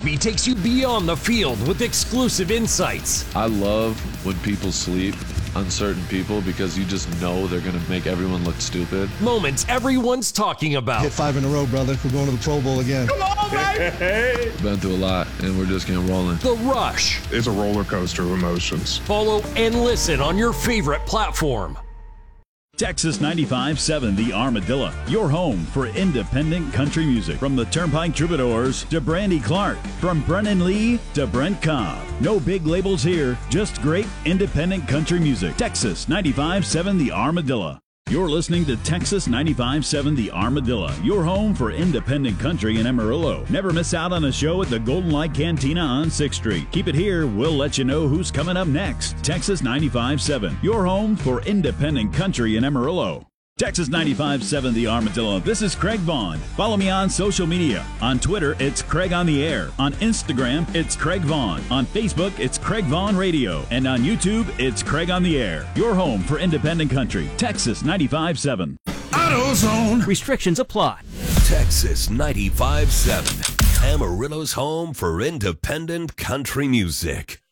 Mosby takes you beyond the field with exclusive insights. I love when people sleep on certain people because you just know they're going to make everyone look stupid. Moments everyone's talking about. Hit 5 in a row, brother. We're going to the Pro Bowl again. Come on, baby! Been through a lot, and we're just getting rolling. The Rush. It's a roller coaster of emotions. Follow and listen on your favorite platform. Texas 95.7 The Armadillo, your home for independent country music. From the Turnpike Troubadours to Brandy Clark, from Brennan Lee to Brent Cobb. No big labels here, just great independent country music. Texas 95.7 The Armadillo. You're listening to Texas 95.7 The Armadillo, your home for independent country in Amarillo. Never miss out on a show at the Golden Light Cantina on 6th Street. Keep it here. We'll let you know who's coming up next. Texas 95.7, your home for independent country in Amarillo. Texas 95.7 The Armadillo. This is Craig Vaughn. Follow me on social media. On Twitter, it's Craig on the Air. On Instagram, it's Craig Vaughn. On Facebook, it's Craig Vaughn Radio. And on YouTube, it's Craig on the Air. Your home for independent country. Texas 95.7. AutoZone. Restrictions apply. Texas 95.7. Amarillo's home for independent country music.